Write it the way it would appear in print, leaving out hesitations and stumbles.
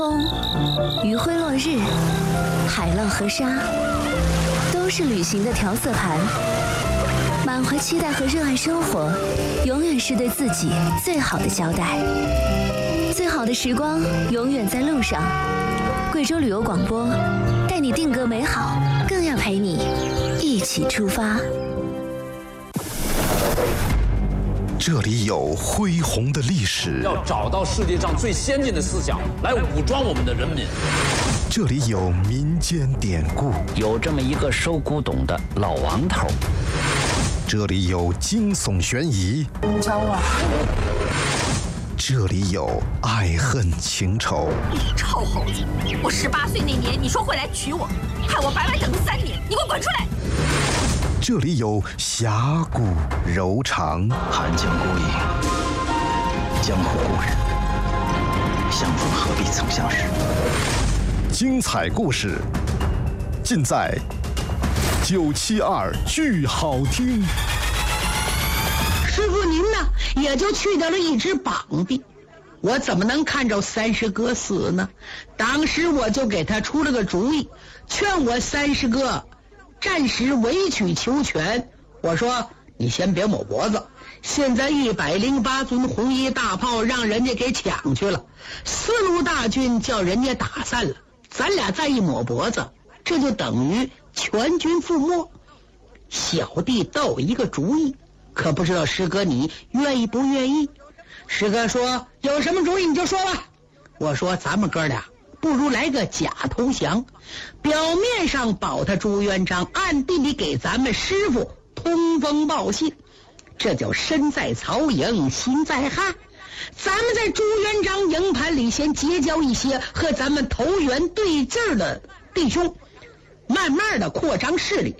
风，余晖落日，海浪和沙，都是旅行的调色盘。满怀期待和热爱生活，永远是对自己最好的交代。最好的时光永远在路上。贵州旅游广播，带你定格美好，更要陪你一起出发。 这里有恢宏的历史， 要找到世界上最先进的思想来武装我们的人民。 这里有民间典故， 有这么一个收古董的老王头。 这里有惊悚悬疑， 教我。 这里有爱恨情仇。 你臭猴子！我18岁那年，你说会来娶我，害我白白等了3年，你给我滚出来！ 这里有侠骨柔肠， 寒江孤影，江湖故人，相逢何必曾相识。 精彩故事尽在972剧好听。 师傅您呢，也就去掉了一只膀臂，我怎么能看着30哥死呢？当时我就给他出了个主意，劝我30哥暂时委曲求全。我说你先别抹脖子，现在108尊红衣大炮让人家给抢去了，4路大军叫人家打散了，咱俩再一抹脖子，这就等于全军覆没。小弟倒有一个主意，可不知道师哥你愿意不愿意？师哥说有什么主意你就说吧。我说咱们哥俩不如来个假投降，表面上保他朱元璋，暗地里给咱们师傅通风报信，这叫身在曹营心在汉。咱们在朱元璋营盘里先结交一些和咱们投缘对劲儿的弟兄，慢慢的扩张势力，